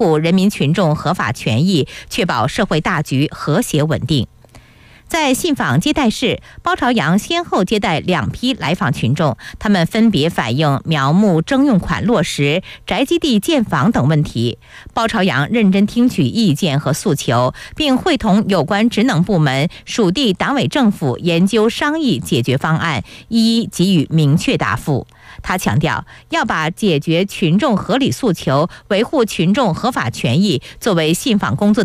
护人民群众合法权益，确保社会大局和谐稳定。在信访接待室，包朝阳先后接待2批来访群众，他们分别反映苗木征用款落实、宅基地建房等问题。包朝阳认真听取意见和诉求，并会同有关职能部门、属地党委政府研究商议解决方案，一一给予明确答复。他强调，要把解决群众合理诉求、维护群众合法权益作为信访工作